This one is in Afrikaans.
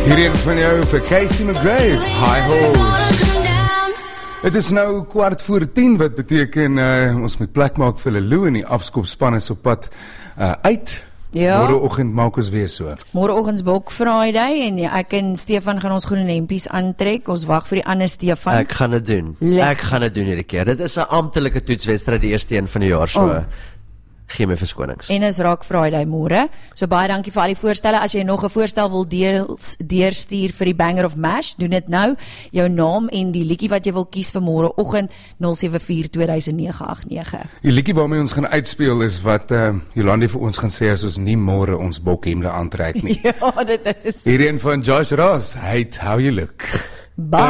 Hierheen van jou vir Casey McGrath, High Horse. Het is nou 10:15, wat beteken ons moet plek maak vir Lelou en die afskopspan is op pad uit. Ja. Môreoggend maak ons weer so. Môreoggends Bok Friday en ek en Stefan gaan ons groene hempies aantrek. Ons wag vir die ander Stefan. Ek gaan dit doen. Ek gaan dit doen hierdie keer. Dit is 'n amptelike toetswedstryd, die eerste een van die jaar, so gee my verskonings. En is raak Friday môre. So baie dankie vir al die voorstelle. As jy nog 'n voorstel wil deurstuur vir die Banger of Mash, doen dit nou. Jou naam en die liedjie wat jy wil kies vir môreoggend 074-2009-89. Die liedjie waarmee ons gaan uitspeel is wat Jolandi vir ons gaan sê as ons nie môre ons bokhemde aantrek nie. Ja, dit is. Hierheen van Josh Ross, Hate How You Look. Bye.